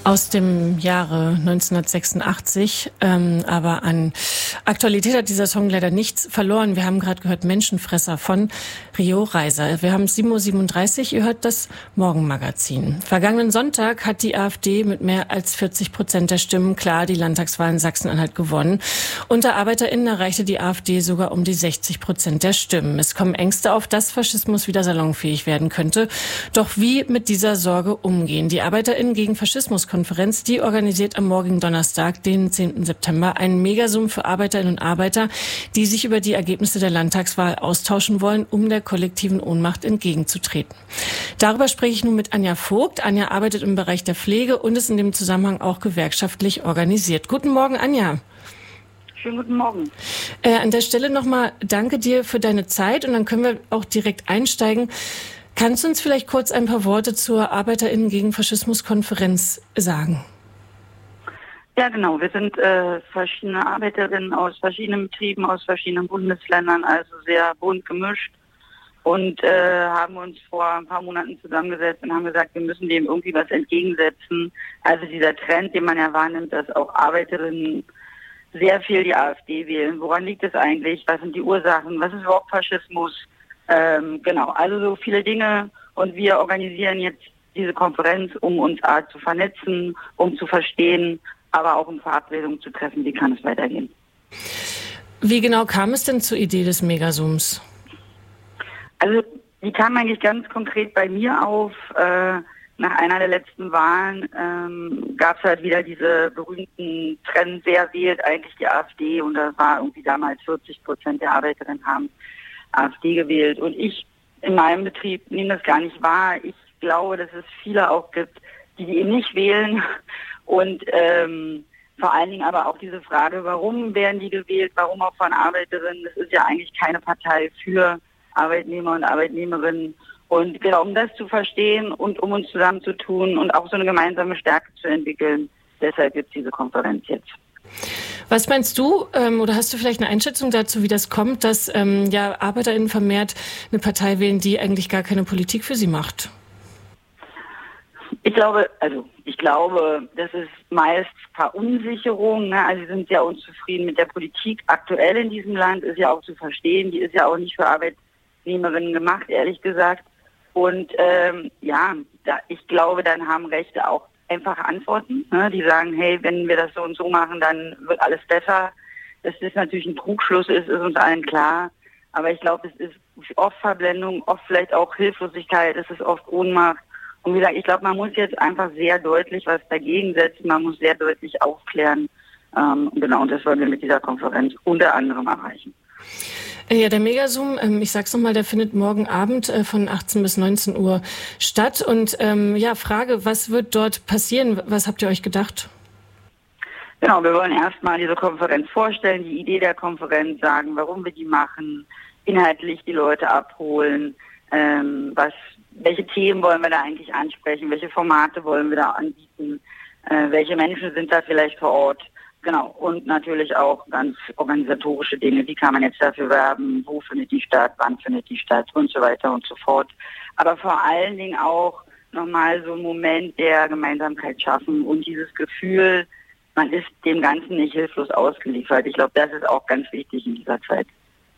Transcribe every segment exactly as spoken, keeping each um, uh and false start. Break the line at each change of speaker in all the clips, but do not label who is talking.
Aus dem Jahre neunzehnhundertsechsundachtzig, ähm, aber an Aktualität hat dieser Song leider nichts verloren. Wir haben gerade gehört Menschenfresser von Rio Reiser. Wir haben sieben Uhr siebenunddreißig, ihr hört das Morgenmagazin. Vergangenen Sonntag hat die AfD mit mehr als vierzig Prozent der Stimmen klar die Landtagswahl in Sachsen-Anhalt gewonnen. Unter ArbeiterInnen erreichte die AfD sogar um die sechzig Prozent der Stimmen. Es kommen Ängste auf, dass Faschismus wieder salonfähig werden könnte. Doch wie mit dieser Sorge umgehen? Die ArbeiterInnen gegen Faschismus Konferenz, die organisiert am morgigen Donnerstag, den zehnten September, einen Megasum für Arbeiterinnen und Arbeiter, die sich über die Ergebnisse der Landtagswahl austauschen wollen, um der kollektiven Ohnmacht entgegenzutreten. Darüber spreche ich nun mit Anja Vogt. Anja arbeitet im Bereich der Pflege und ist in dem Zusammenhang auch gewerkschaftlich organisiert. Guten Morgen, Anja.
Schönen guten Morgen.
Äh, an der Stelle nochmal danke dir für deine Zeit und dann können wir auch direkt einsteigen. Kannst du uns vielleicht kurz ein paar Worte zur ArbeiterInnen gegen Faschismus-Konferenz sagen?
Ja, genau. Wir sind äh, verschiedene Arbeiterinnen aus verschiedenen Betrieben, aus verschiedenen Bundesländern, also sehr bunt gemischt und äh, haben uns vor ein paar Monaten zusammengesetzt und haben gesagt, wir müssen dem irgendwie was entgegensetzen. Also dieser Trend, den man ja wahrnimmt, dass auch Arbeiterinnen sehr viel die AfD wählen. Woran liegt es eigentlich? Was sind die Ursachen? Was ist überhaupt Faschismus? Ähm, genau, also so viele Dinge und wir organisieren jetzt diese Konferenz, um uns A zu vernetzen, um zu verstehen, aber auch um Verabredungen zu treffen, wie kann es weitergehen.
Wie genau kam es denn zur Idee des Megasums?
Also die kam eigentlich ganz konkret bei mir auf. Äh, nach einer der letzten Wahlen ähm, gab es halt wieder diese berühmten Trend, wer wählt eigentlich die AfD und das war irgendwie damals vierzig Prozent der Arbeiterinnen haben AfD gewählt. Und ich in meinem Betrieb nehme das gar nicht wahr. Ich glaube, dass es viele auch gibt, die die eben nicht wählen. Und ähm, vor allen Dingen aber auch diese Frage, warum werden die gewählt, warum auch von Arbeiterinnen? Das ist ja eigentlich keine Partei für Arbeitnehmer und Arbeitnehmerinnen. Und genau, um das zu verstehen und um uns zusammenzutun und auch so eine gemeinsame Stärke zu entwickeln, deshalb gibt es diese Konferenz jetzt.
Was meinst du, ähm, oder hast du vielleicht eine Einschätzung dazu, wie das kommt, dass ähm, ja ArbeiterInnen vermehrt eine Partei wählen, die eigentlich gar keine Politik für sie macht?
Ich glaube, also ich glaube, das ist meist Verunsicherung. Ne? Also sie sind sehr unzufrieden mit der Politik aktuell in diesem Land, ist ja auch zu verstehen. Die ist ja auch nicht für Arbeitnehmerinnen gemacht, ehrlich gesagt. Und ähm, ja, da, ich glaube, dann haben Rechte auch einfache Antworten, ne? Die sagen, hey, wenn wir das so und so machen, dann wird alles besser. Dass das natürlich ein Trugschluss ist, ist uns allen klar. Aber ich glaube, es ist oft Verblendung, oft vielleicht auch Hilflosigkeit, es ist oft Ohnmacht. Und wie gesagt, ich glaube, man muss jetzt einfach sehr deutlich was dagegen setzen, man muss sehr deutlich aufklären. Ähm, genau, und das wollen wir mit dieser Konferenz unter anderem erreichen.
Ja, der Megasum, ähm, ich sag's nochmal, der findet morgen Abend äh, von achtzehn bis neunzehn Uhr statt. Und ähm, ja, Frage, was wird dort passieren? Was habt ihr euch gedacht?
Genau, wir wollen erstmal diese Konferenz vorstellen, die Idee der Konferenz sagen, warum wir die machen, inhaltlich die Leute abholen, ähm, was, welche Themen wollen wir da eigentlich ansprechen, welche Formate wollen wir da anbieten, äh, welche Menschen sind da vielleicht vor Ort. Genau, und natürlich auch ganz organisatorische Dinge. Wie kann man jetzt dafür werben? Wo findet die statt? Wann findet die statt? Und so weiter und so fort. Aber vor allen Dingen auch nochmal so einen Moment der Gemeinsamkeit schaffen und dieses Gefühl, man ist dem Ganzen nicht hilflos ausgeliefert. Ich glaube, das ist auch ganz wichtig in dieser Zeit.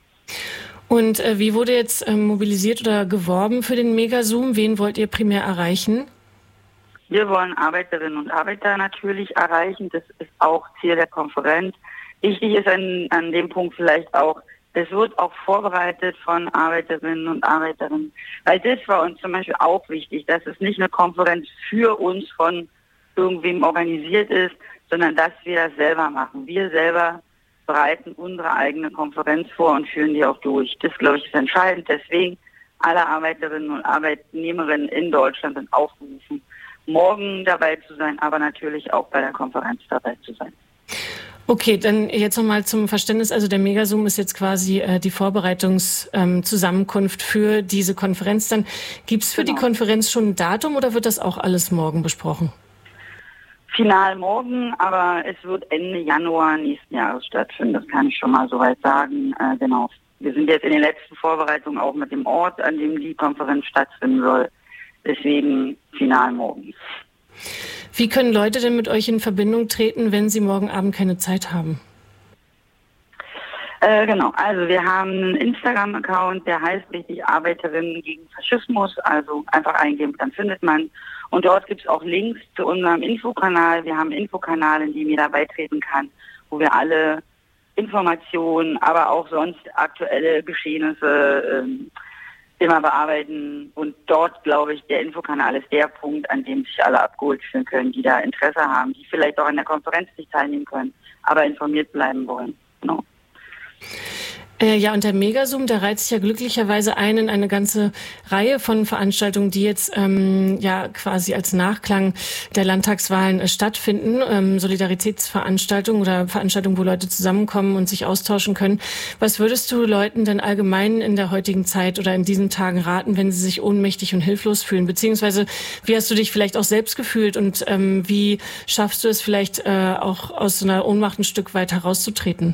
Und äh, wie wurde jetzt äh, mobilisiert oder geworben für den Megasum? Wen wollt ihr primär erreichen?
Wir wollen Arbeiterinnen und Arbeiter natürlich erreichen. Das ist auch Ziel der Konferenz. Wichtig ist an, an dem Punkt vielleicht auch, es wird auch vorbereitet von Arbeiterinnen und Arbeiterinnen. Weil das war uns zum Beispiel auch wichtig, dass es nicht eine Konferenz für uns von irgendwem organisiert ist, sondern dass wir das selber machen. Wir selber bereiten unsere eigene Konferenz vor und führen die auch durch. Das, glaube ich, ist entscheidend. Deswegen alle Arbeiterinnen und Arbeitnehmerinnen in Deutschland sind aufgerufen, morgen dabei zu sein, aber natürlich auch bei der Konferenz dabei zu sein.
Okay, dann jetzt nochmal zum Verständnis. Also der Megasum ist jetzt quasi äh, die Vorbereitungszusammenkunft ähm, für diese Konferenz. Dann gibt es für genau. die Konferenz schon ein Datum oder wird das auch alles morgen besprochen?
Final morgen, aber es wird Ende Januar nächsten Jahres stattfinden. Das kann ich schon mal soweit sagen. Äh, genau. Wir sind jetzt in den letzten Vorbereitungen auch mit dem Ort, an dem die Konferenz stattfinden soll. Deswegen final morgen.
Wie können Leute denn mit euch in Verbindung treten, wenn sie morgen Abend keine Zeit haben?
Äh, genau, also wir haben einen Instagram-Account, der heißt richtig Arbeiterinnen gegen Faschismus, also einfach eingeben, dann findet man. Und dort gibt es auch Links zu unserem Infokanal. Wir haben einen Infokanal, in dem jeder beitreten kann, wo wir alle Informationen, aber auch sonst aktuelle Geschehnisse ähm, immer bearbeiten. Und dort, glaube ich, der Infokanal ist der Punkt, an dem sich alle abgeholt fühlen können, die da Interesse haben, die vielleicht auch an der Konferenz nicht teilnehmen können, aber informiert bleiben wollen. Genau.
Äh, ja, und der Megazoom, der reiht sich ja glücklicherweise ein in eine ganze Reihe von Veranstaltungen, die jetzt ähm, ja quasi als Nachklang der Landtagswahlen äh, stattfinden. Ähm, Solidaritätsveranstaltungen oder Veranstaltungen, wo Leute zusammenkommen und sich austauschen können. Was würdest du Leuten denn allgemein in der heutigen Zeit oder in diesen Tagen raten, wenn sie sich ohnmächtig und hilflos fühlen? Beziehungsweise, wie hast du dich vielleicht auch selbst gefühlt und ähm, wie schaffst du es vielleicht äh, auch aus so einer Ohnmacht ein Stück weit herauszutreten?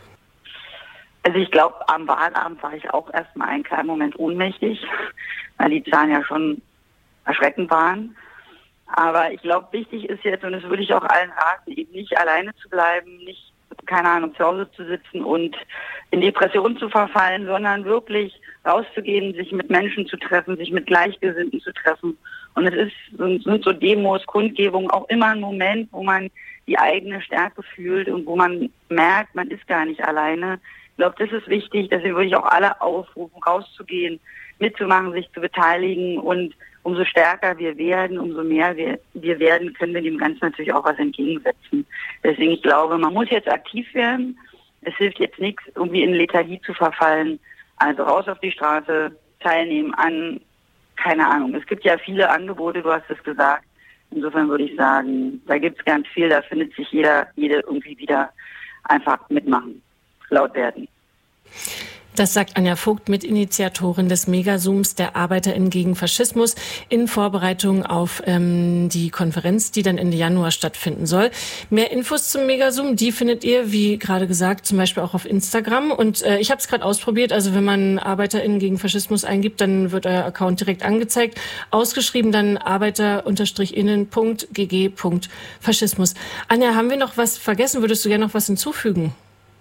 Also ich glaube, am Wahlabend war ich auch erstmal einen kleinen Moment ohnmächtig, weil die Zahlen ja schon erschreckend waren. Aber ich glaube, wichtig ist jetzt, und das würde ich auch allen raten, eben nicht alleine zu bleiben, nicht, keine Ahnung, zu Hause zu sitzen und in Depressionen zu verfallen, sondern wirklich rauszugehen, sich mit Menschen zu treffen, sich mit Gleichgesinnten zu treffen. Und es ist, sind so Demos, Kundgebungen auch immer ein Moment, wo man die eigene Stärke fühlt und wo man merkt, man ist gar nicht alleine. Ich glaube, das ist wichtig, deswegen würde ich auch alle aufrufen, rauszugehen, mitzumachen, sich zu beteiligen, und umso stärker wir werden, umso mehr wir, wir werden, können wir dem Ganzen natürlich auch was entgegensetzen. Deswegen, ich glaube, man muss jetzt aktiv werden. Es hilft jetzt nichts, irgendwie in Lethargie zu verfallen. Also raus auf die Straße, teilnehmen an, keine Ahnung. Es gibt ja viele Angebote, du hast es gesagt. Insofern würde ich sagen, da gibt es ganz viel, da findet sich jeder, jede irgendwie wieder, einfach mitmachen. Laut werden.
Das sagt Anja Vogt, Mitinitiatorin des Megazooms der ArbeiterInnen gegen Faschismus, in Vorbereitung auf ähm, die Konferenz, die dann Ende Januar stattfinden soll. Mehr Infos zum Megazoom, die findet ihr, wie gerade gesagt, zum Beispiel auch auf Instagram. Und äh, ich habe es gerade ausprobiert, also wenn man ArbeiterInnen gegen Faschismus eingibt, dann wird euer Account direkt angezeigt. Ausgeschrieben dann arbeiter-innen punkt g g punkt faschismus. Anja, haben wir noch was vergessen? Würdest du gerne noch was hinzufügen?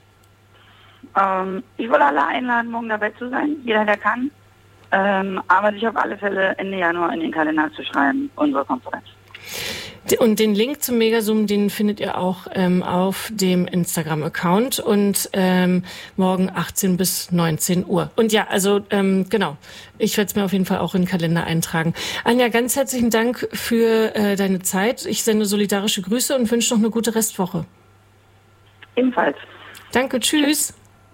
Ähm, ich wollte alle einladen, morgen dabei zu sein, jeder, der kann. Ähm, aber sich auf alle Fälle Ende Januar in den Kalender zu schreiben, unsere Konferenz.
Und den Link zum Megazoom, den findet ihr auch ähm, auf dem Instagram-Account und ähm, morgen achtzehn bis neunzehn Uhr. Und ja, also ähm, genau, ich werde es mir auf jeden Fall auch in den Kalender eintragen. Anja, ganz herzlichen Dank für äh, deine Zeit. Ich sende solidarische Grüße und wünsche noch eine gute Restwoche.
Ebenfalls.
Danke, tschüss.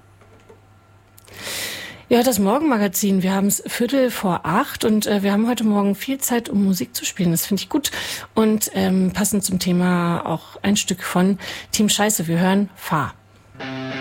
Ja, das Morgenmagazin. Wir haben es Viertel vor acht und äh, wir haben heute Morgen viel Zeit, um Musik zu spielen. Das finde ich gut. Und ähm, passend zum Thema auch ein Stück von Team Scheiße. Wir hören Fahr.